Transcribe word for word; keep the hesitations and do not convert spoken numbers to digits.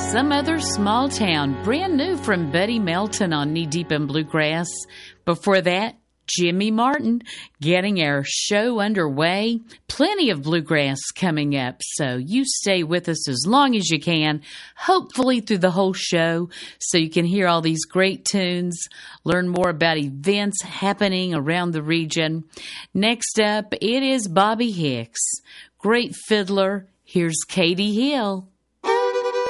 Some Other Small Town, brand new from Buddy Melton on Knee Deep in Bluegrass. Before that, Jimmy Martin getting our show underway. Plenty of bluegrass coming up, so you stay with us as long as you can, hopefully through the whole show, so you can hear all these great tunes, learn more about events happening around the region. Next up, it is Bobby Hicks. Great fiddler. Here's Katie Hill.